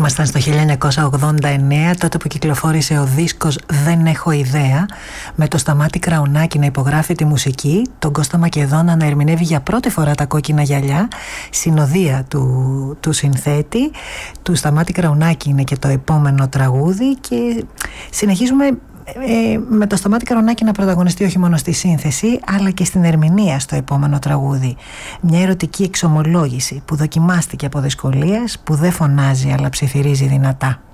Ήμασταν στο 1989, τότε που κυκλοφόρησε ο δίσκος «Δεν έχω ιδέα», με το Σταμάτη Κραουνάκη να υπογράφει τη μουσική, τον Κώστα Μακεδόνα να ερμηνεύει για πρώτη φορά τα κόκκινα γυαλιά, συνοδεία του συνθέτη. Του Σταμάτη Κραουνάκη είναι και το επόμενο τραγούδι και συνεχίζουμε με το Σταμάτη Κραουνάκη να πρωταγωνιστεί όχι μόνο στη σύνθεση αλλά και στην ερμηνεία στο επόμενο τραγούδι. Μια ερωτική εξομολόγηση που δοκιμάστηκε από δυσκολίες, που δεν φωνάζει αλλά ψιθυρίζει δυνατά.